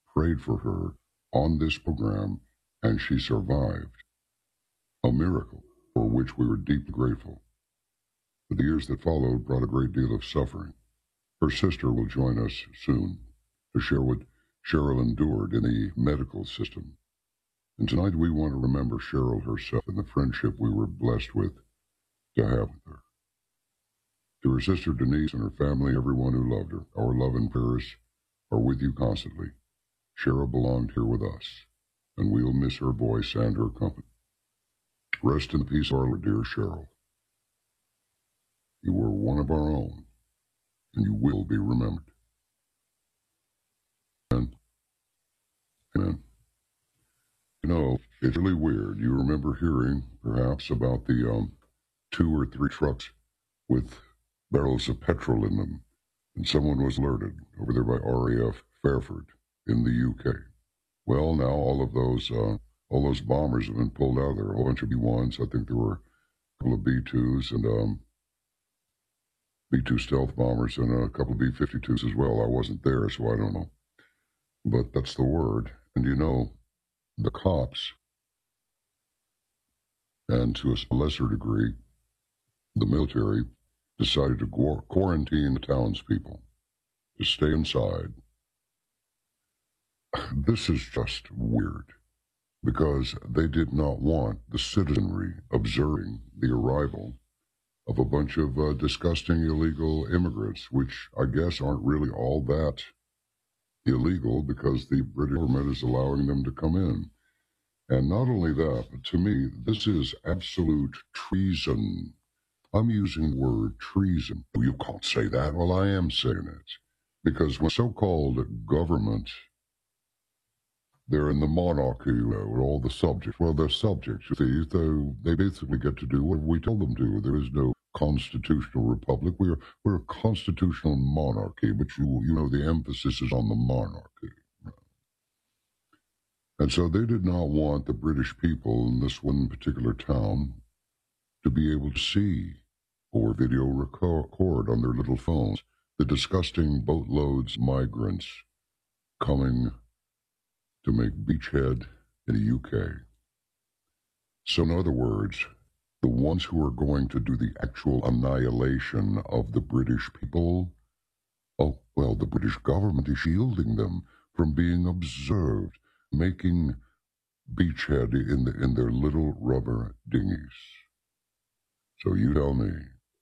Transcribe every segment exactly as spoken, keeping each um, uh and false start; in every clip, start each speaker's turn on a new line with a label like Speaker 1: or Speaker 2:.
Speaker 1: prayed for her on this program, and she survived. A miracle for which we were deeply grateful. But the years that followed brought a great deal of suffering. Her sister will join us soon to share what Cheryl endured in the medical system. And tonight we want to remember Cheryl herself and the friendship we were blessed with to have with her. To her sister Denise and her family, everyone who loved her, our love and prayers are with you constantly. Cheryl belonged here with us, and we'll miss her voice and her company. Rest in peace, our dear Cheryl. You were one of our own, and you will be remembered. Amen. Amen. You know, it's really weird. You remember hearing, perhaps, about the um, two or three trucks with barrels of petrol in them, and someone was alerted over there by R A F Fairford in the U K. Well, now all of those uh, all those bombers have been pulled out of there. A whole bunch of B ones. I think there were a couple of B twos and um, B two stealth bombers and a couple of B fifty-twos as well. I wasn't there, so I don't know. But that's the word. And you know, the cops, and to a lesser degree, the military, decided to quarantine the townspeople to stay inside. This is just weird, because they did not want the citizenry observing the arrival of a bunch of uh, disgusting illegal immigrants, which I guess aren't really all that illegal because the British government is allowing them to come in. And not only that, but to me, this is absolute treason. I'm using the word treason. You can't say that. Well, I am saying it. Because when so-called government, they're in the monarchy, you know, and all the subjects. Well, they're subjects, you see, so they basically get to do what we tell them to. There is no constitutional republic. We're we're a constitutional monarchy, but you you know the emphasis is on the monarchy. And so they did not want the British people in this one particular town to be able to see or video record on their little phones the disgusting boatloads of migrants coming to make beachhead in the U K. So in other words, the ones who are going to do the actual annihilation of the British people, oh, well, the British government is shielding them from being observed, making beachhead in, the, in their little rubber dinghies. So you tell me,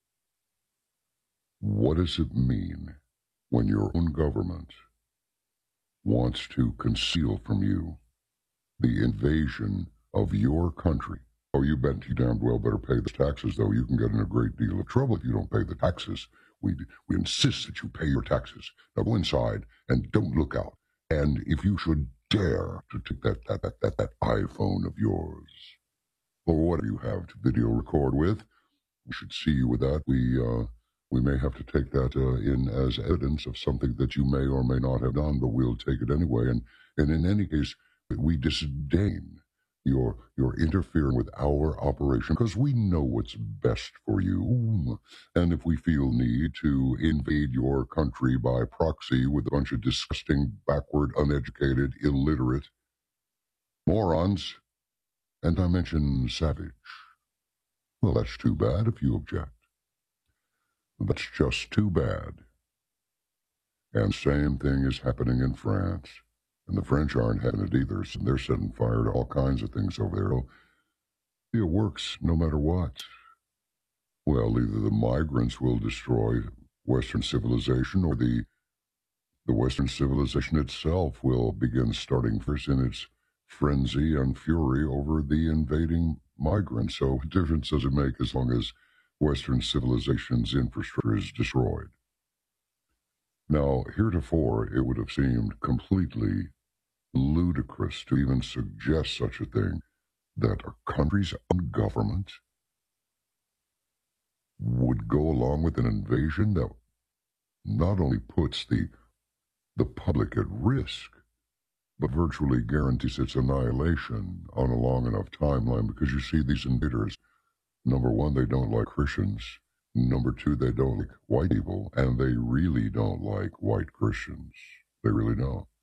Speaker 1: what does it mean when your own government wants to conceal from you the invasion of your country? Oh, you bet you damned well better pay the taxes, though. You can get in a great deal of trouble if you don't pay the taxes. We, we insist that you pay your taxes. Now go inside and don't look out. And if you should dare to take that, that, that, that, that iPhone of yours, or whatever you have to video record with, we should see you with that. We, uh, we may have to take that uh, in as evidence of something that you may or may not have done, but we'll take it anyway. And, and in any case, we disdain your your interfering with our operation because we know what's best for you. And if we feel need to invade your country by proxy with a bunch of disgusting, backward, uneducated, illiterate morons, and I mention savage, well, that's too bad if you object. That's just too bad. And same thing is happening in France. And the French aren't having it either, so they're setting fire to all kinds of things over there. It works no matter what. Well, either the migrants will destroy Western civilization, or the the Western civilization itself will begin starting first in its frenzy and fury over the invading migrants. So what difference does it make as long as Western civilization's infrastructure is destroyed? Now, heretofore, it would have seemed completely ludicrous to even suggest such a thing, that a country's own government would go along with an invasion that not only puts the the public at risk, but virtually guarantees its annihilation on a long enough timeline. Because you see, these invaders, number one, they don't like Christians. Number two, they don't like white people, and they really don't like white Christians. They really don't.